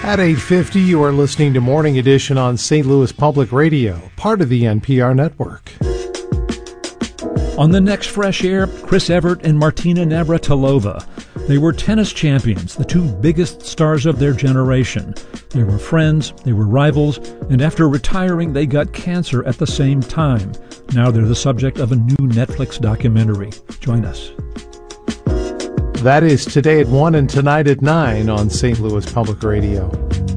At 8:50, you are listening to Morning Edition on St. Louis Public Radio, part of the NPR network. On the next Fresh Air, Chris Evert and Martina Navratilova. They were tennis champions, the two biggest stars of their generation. They were friends, they were rivals, and after retiring, they got cancer at the same time. Now they're the subject of a new Netflix documentary. Join us. That is today at 1 and tonight at 9 on St. Louis Public Radio.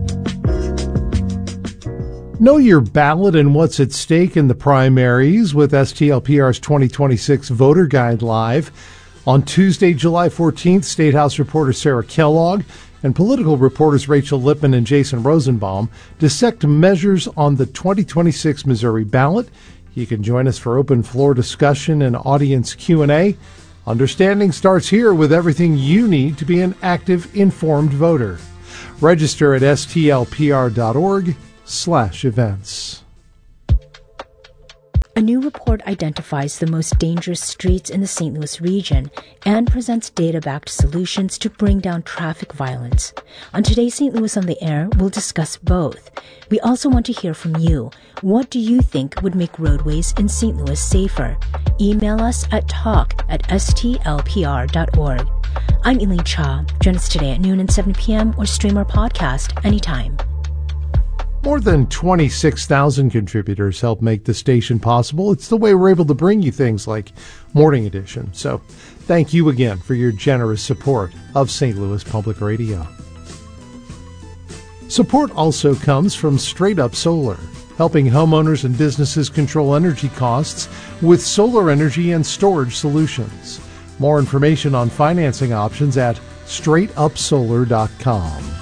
Know your ballot and what's at stake in the primaries with STLPR's 2026 Voter Guide Live. On Tuesday, July 14th, State House reporter Sarah Kellogg and political reporters Rachel Lippman and Jason Rosenbaum dissect measures on the 2026 Missouri ballot. You can join us for open floor discussion and audience Q&A. Understanding starts here with everything you need to be an active, informed voter. Register at stlpr.org/events. A new report identifies the most dangerous streets in the St. Louis region and presents data-backed solutions to bring down traffic violence. On today's St. Louis on the Air, we'll discuss both. We also want to hear from you. What do you think would make roadways in St. Louis safer? Email us at talk@stlpr.org. I'm Elaine Cha. Join us today at noon and 7 p.m. or stream our podcast anytime. More than 26,000 contributors help make the station possible. It's the way we're able to bring you things like Morning Edition. So thank you again for your generous support of St. Louis Public Radio. Support also comes from Straight Up Solar, helping homeowners and businesses control energy costs with solar energy and storage solutions. More information on financing options at straightupsolar.com.